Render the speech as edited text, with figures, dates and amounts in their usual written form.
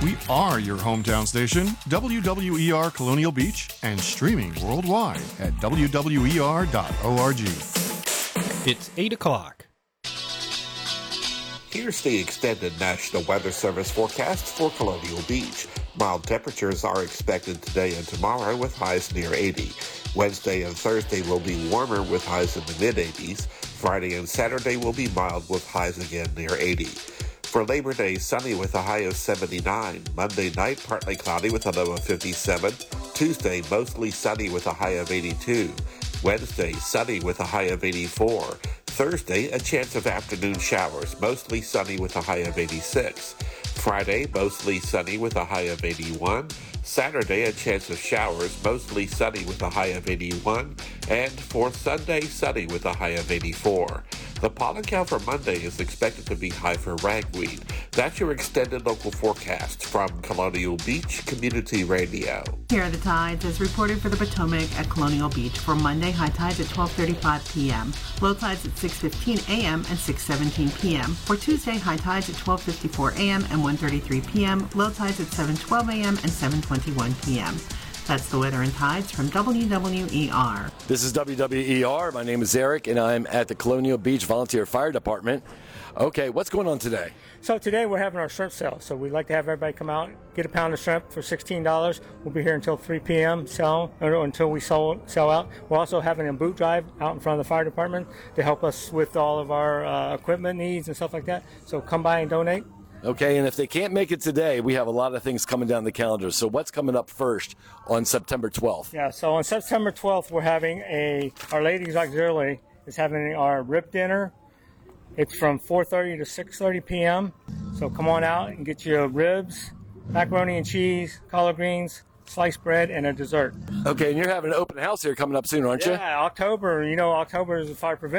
We are your hometown station, WWER Colonial Beach, and streaming worldwide at wwer.org. It's 8 o'clock. Here's the extended National Weather Service forecast for Colonial Beach. Mild temperatures are expected today and tomorrow with highs near 80. Wednesday and Thursday will be warmer with highs in the mid-80s. Friday and Saturday will be mild with highs again near 80. For Labor Day, sunny with a high of 79. Monday night, partly cloudy with a low of 57. Tuesday, mostly sunny with a high of 82. Wednesday, sunny with a high of 84. Thursday, a chance of afternoon showers, mostly sunny with a high of 86. Friday, mostly sunny with a high of 81. Saturday, a chance of showers, mostly sunny with a high of 81. And for Sunday, sunny with a high of 84. The pollen count for Monday is expected to be high for ragweed. That's your extended local forecast from Colonial Beach Community Radio. Here are the tides as reported for the Potomac at Colonial Beach for Monday. High tides at 12:35 p.m. Low tides at 6:15 a.m. and 6:17 p.m. For Tuesday, high tides at 12:54 a.m. and 1:33 p.m. Low tides at 7:12 a.m. and 7:21 p.m. That's the weather and tides from WWER. This is WWER. My name is Eric, and I'm at the Colonial Beach Volunteer Fire Department. Okay, what's going on today? So today we're having our shrimp sale. So we'd like to have everybody come out, get a pound of shrimp for $16. We'll be here until 3 p.m. Until we sell out. We're also having a boot drive out in front of the fire department to help us with all of our equipment needs and stuff like that. So come by and donate. Okay, and if they can't make it today, we have a lot of things coming down the calendar. So what's coming up first on September 12th? Yeah, so on September 12th, we're having Our Lady's Auxiliary is having our rib dinner. It's from 4:30 to 6:30 p.m. So come on out and get your ribs, macaroni and cheese, collard greens, sliced bread, and a dessert. Okay, and you're having an open house here coming up soon, aren't you? Yeah, October. You know, October is the fire prevention